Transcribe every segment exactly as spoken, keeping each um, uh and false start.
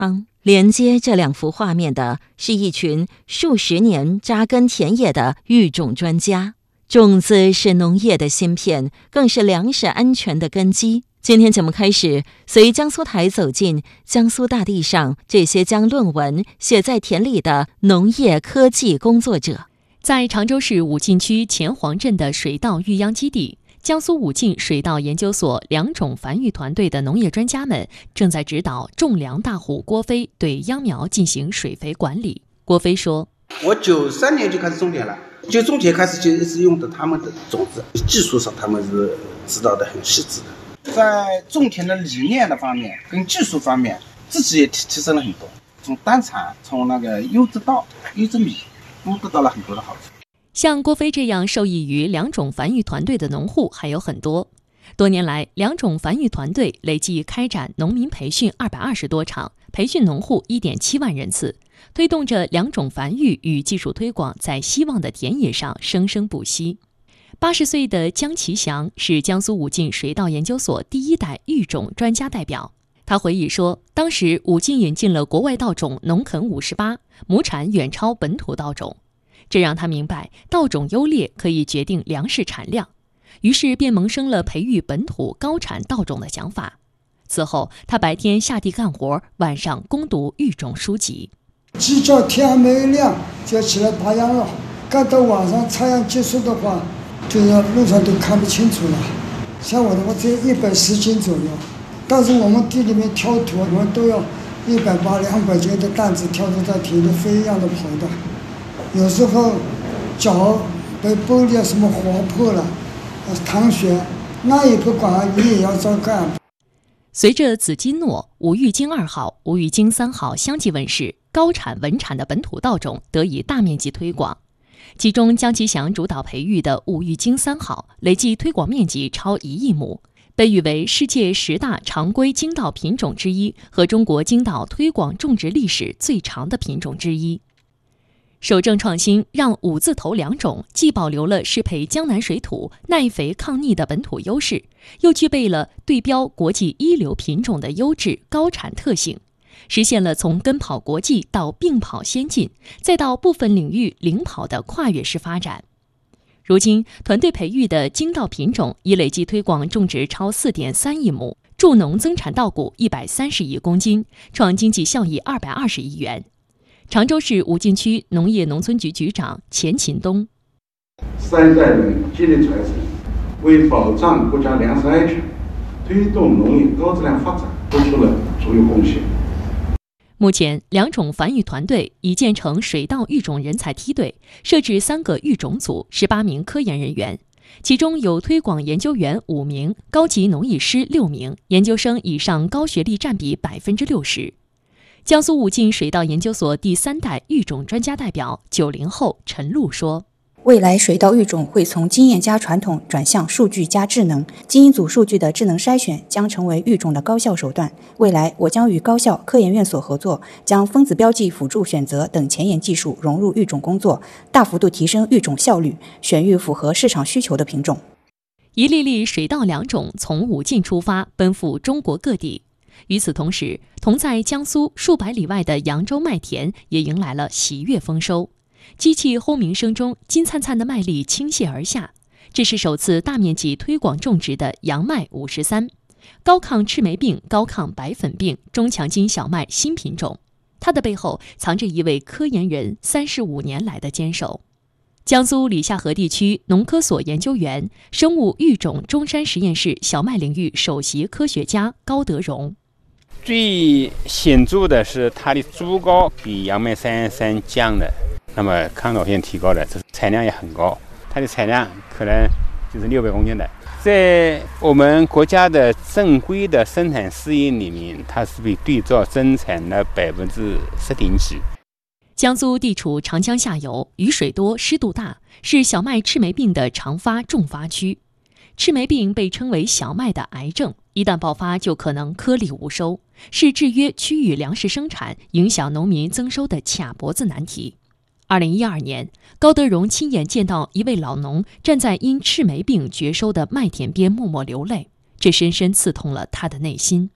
连接这两幅画面的是一群数十年扎根田野的育种专家。种子是农业的芯片，更是粮食安全的根基。今天节目开始，随江苏台走进江苏大地上这些将论文写在田里的农业科技工作者。 在常州市武进区前黄镇的水稻育秧基地，江苏武进水稻研究所两种繁育团队的农业专家们正在指导种粮大户郭飞对秧苗进行水肥管理。郭飞说：“ 我九三年就开始种田了，就种田开始就是用的他们的种子，技术上他们是指导的很细致的。在种田的理念的方面跟技术方面，自己也提提升了很多。从单产，从那个优质稻、优质米，都得到了很多的好处。” 像郭飞这样受益于两种繁育团队的农户还有很多。多年来，两种繁育团队累计开展农民培训二百二十多场，培训农户 一点七万人次，推动着两种繁育与技术推广在希望的田野上生生不息。八十岁的姜其祥是江苏武进水稻研究所第一代育种专家代表。他回忆说，当时武进引进了国外稻种农垦五十八，亩产远超本土稻种，这让他明白稻种优劣可以决定粮食产量，于是便萌生了培育本土高产稻种的想法。此后，他白天下地干活，晚上攻读育种书籍。 鸡叫天还没亮就要起来拔秧了，干到晚上插秧结束的话，就是路上都看不清楚了。像我的话，只有一百十斤左右，但是我们地里面挑土，我们都要一百八、两百斤的担子挑着在田里飞一样的跑的。有时候脚被玻璃什么划破了，淌血，那也不管，你也要照干。 随着紫金诺、吴玉京二号、吴玉京三号相继问世，高产稳产的本土稻种得以大面积推广。其中姜其祥主导培育的吴玉京三号累计推广面积超一亿亩，被誉为世界十大常规精稻品种之一和中国精稻推广种植历史最长的品种之一。守正创新让五字头两种既保留了适配江南水土、耐肥抗逆的本土优势，又具备了对标国际一流品种的优质高产特性，实现了从跟跑国际到并跑先进，再到部分领域领跑的跨越式发展。如今，团队培育的精稻品种已累计推广种植超 四点三亿亩，助农增产稻谷一百三十亿公斤，创经济效益二百二十亿元。常州市武进区农业农村局局长钱勤东： 三代人接力传承，为保障国家粮食安全、推动农业高质量发展做出了卓越贡献。 目前，两种繁育团队已建成水稻育种人才梯队，设置三个育种组，十八名科研人员，其中有推广研究员五名，高级农艺师六名，研究生以上高学历占比百分之六十。江苏武进水稻研究所第三代育种专家代表九零后陈露说：“ 未来水稻育种会从经验加传统转向数据加智能，基因组数据的智能筛选将成为育种的高效手段。未来，我将与高校、科研院所合作，将分子标记辅助选择等前沿技术融入育种工作，大幅度提升育种效率，选育符合市场需求的品种。” 一粒粒水稻两种从武进出发，奔赴中国各地。与此同时，同在江苏数百里外的扬州麦田也迎来了喜悦丰收。机器轰鸣声中，金灿灿的麦粒倾泻而下。这是首次大面积推广种植的洋麦五十三，高抗赤霉病、高抗白粉病、中强筋小麦新品种。它的背后藏着一位科研人三十五年来的坚守。江苏理夏河地区农科所研究员、生物育种中山实验室小麦领域首席科学家高德荣。 最显著的是它的株高比洋麦三三降的，那么抗导性提高了，这产量也很高，它的产量可能就是六百公斤的。在我们国家的正规的生产试验里面，它是被对照增产了百分之十点几。 江苏地处长江下游，雨水多，湿度大，是小麦赤霉病的常发重发区。赤霉病被称为小麦的癌症，一旦爆发就可能颗粒无收，是制约区域粮食生产、影响农民增收的卡脖子难题。二零一二年，高德荣亲眼见到一位老农站在因赤霉病绝收的麦田边默默流泪，这深深刺痛了他的内心。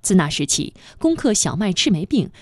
自那时起，攻克小麦赤霉病